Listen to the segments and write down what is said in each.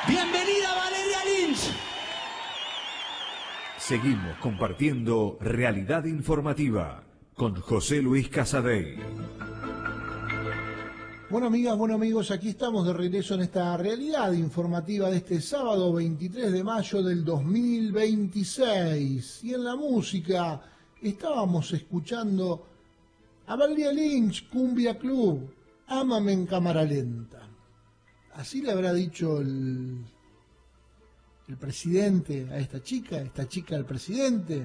Bienvenida Valeria Lynch. Seguimos compartiendo Realidad Informativa con José Luis Casadei. Bueno, amigas, bueno, amigos, aquí estamos de regreso en esta realidad informativa de este sábado 23 de mayo del 2026. Y en la música estábamos escuchando a Valeria Lynch, Cumbia Club, Ámame en cámara lenta. Así le habrá dicho el presidente a esta chica al presidente.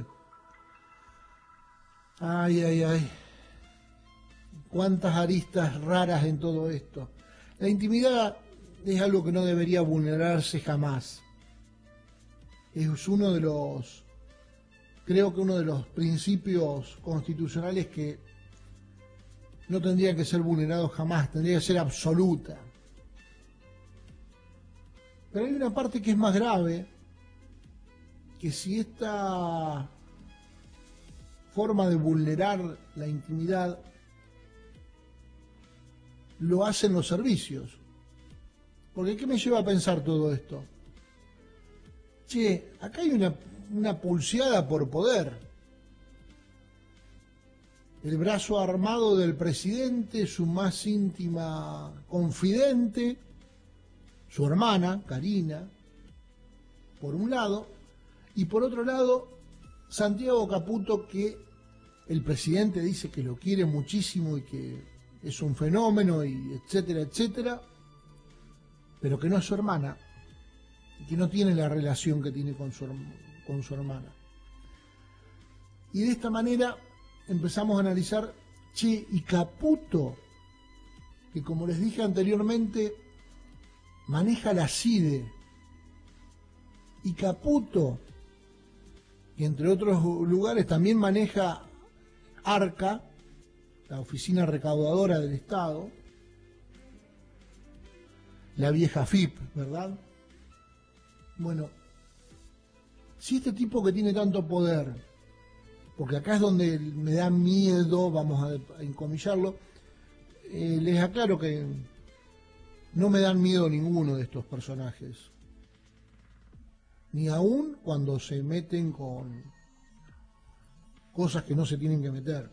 Ay, ay, ay. Cuántas aristas raras en todo esto. La intimidad es algo que no debería vulnerarse jamás. Es uno de los, creo que uno de los principios constitucionales que no tendría que ser vulnerado jamás, tendría que ser absoluta. Pero hay una parte que es más grave, que si esta forma de vulnerar la intimidad lo hacen los servicios. Porque ¿qué me lleva a pensar todo esto? Che, acá hay una pulseada por poder. El brazo armado del presidente, su más íntima confidente, su hermana, Karina, por un lado, y por otro lado, Santiago Caputo, que el presidente dice que lo quiere muchísimo y que es un fenómeno, y etcétera, etcétera, pero que no es su hermana, y que no tiene la relación que tiene con su hermana. Y de esta manera empezamos a analizar, che, y Caputo, que como les dije anteriormente, maneja la CIDE, y Caputo, que entre otros lugares también maneja ARCA, la oficina recaudadora del Estado, la vieja FIP, ¿verdad? Bueno, si este tipo que tiene tanto poder, porque acá es donde me da miedo, vamos a encomillarlo, les aclaro que no me dan miedo ninguno de estos personajes, ni aún cuando se meten con cosas que no se tienen que meter.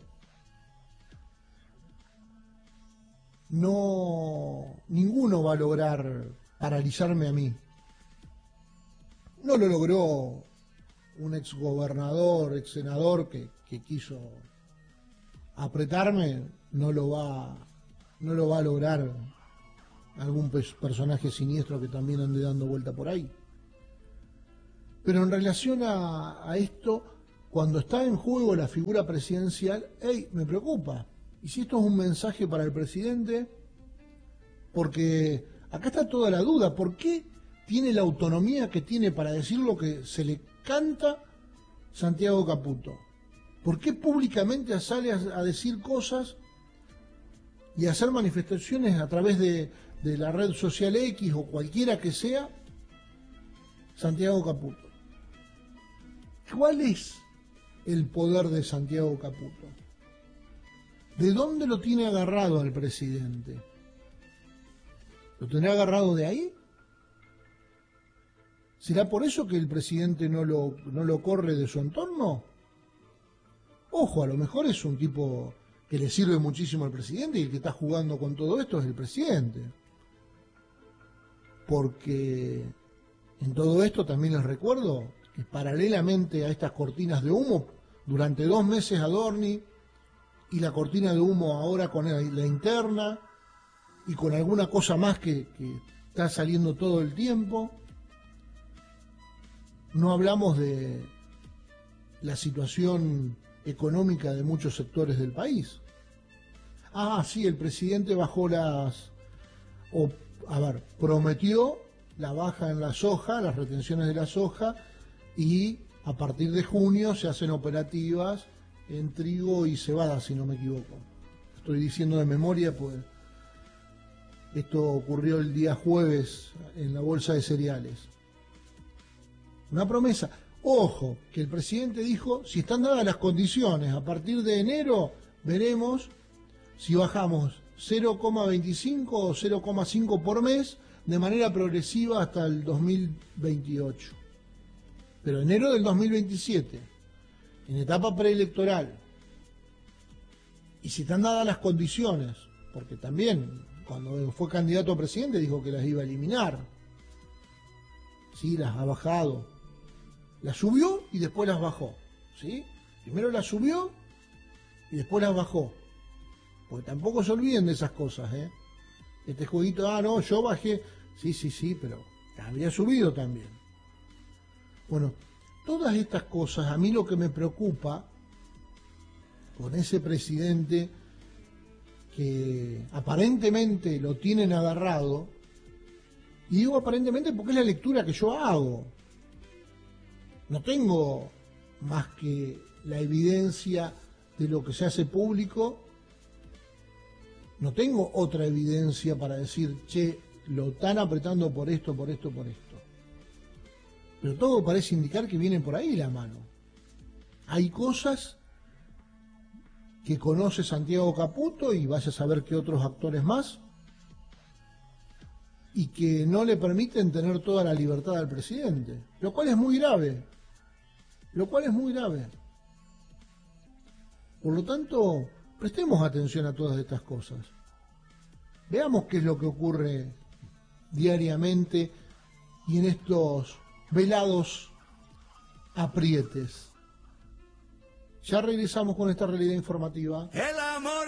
No, ninguno va a lograr paralizarme a mí. No lo logró un exgobernador, exsenador que quiso apretarme, no lo va a lograr algún personaje siniestro que también ande dando vuelta por ahí. Pero en relación a esto, cuando está en juego la figura presidencial, me preocupa. ¿Y si esto es un mensaje para el presidente? Porque acá está toda la duda. ¿Por qué tiene la autonomía que tiene para decir lo que se le canta Santiago Caputo? ¿Por qué públicamente sale a decir cosas y a hacer manifestaciones a través de la red social X o cualquiera que sea Santiago Caputo? ¿Cuál es el poder de Santiago Caputo? ¿De dónde lo tiene agarrado al presidente? ¿Lo tendrá agarrado de ahí? ¿Será por eso que el presidente no lo corre de su entorno? Ojo, a lo mejor es un tipo que le sirve muchísimo al presidente y el que está jugando con todo esto es el presidente. Porque en todo esto también les recuerdo que paralelamente a estas cortinas de humo, durante 2 meses Adorni, y la cortina de humo ahora con la interna y con alguna cosa más que está saliendo todo el tiempo. No hablamos de la situación económica de muchos sectores del país. Sí, el presidente bajó prometió la baja en la soja, las retenciones de la soja, y a partir de junio se hacen operativas en trigo y cebada, si no me equivoco. Estoy diciendo de memoria, pues esto ocurrió el día jueves en la bolsa de cereales. Una promesa. Ojo, que el presidente dijo, si están dadas las condiciones, a partir de enero veremos si bajamos 0,25 o 0,5 por mes de manera progresiva hasta el 2028. Pero enero del 2027, en etapa preelectoral, y si están dadas las condiciones, porque también cuando fue candidato a presidente dijo que las iba a eliminar, sí, las ha bajado, las subió y después las bajó, ¿sí? Primero las subió y después las bajó, porque tampoco se olviden de esas cosas, ¿eh? Este jueguito, no, yo bajé, sí, pero había subido también. Bueno, todas estas cosas, a mí lo que me preocupa con ese presidente que aparentemente lo tienen agarrado, y digo aparentemente porque es la lectura que yo hago. No tengo más que la evidencia de lo que se hace público, no tengo otra evidencia para decir, che, lo están apretando por esto. Pero todo parece indicar que viene por ahí la mano. Hay cosas que conoce Santiago Caputo y vaya a saber qué otros actores más, y que no le permiten tener toda la libertad al presidente, lo cual es muy grave. Por lo tanto, prestemos atención a todas estas cosas. Veamos qué es lo que ocurre diariamente y en estos velados aprietes. Ya regresamos con esta realidad informativa. El amor